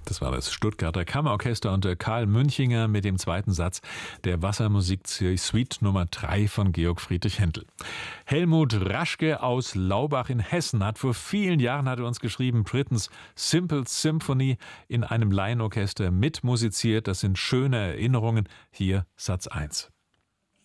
Das war das Stuttgarter Kammerorchester unter Karl Münchinger mit dem zweiten Satz der Wassermusik-Suite Nummer 3 von Georg Friedrich Händel. Helmut Raschke aus Laubach in Hessen hat vor vielen Jahren uns geschrieben, Britten's Simple Symphony in einem Laienorchester mitmusiziert. Das sind schöne Erinnerungen. Hier Satz 1.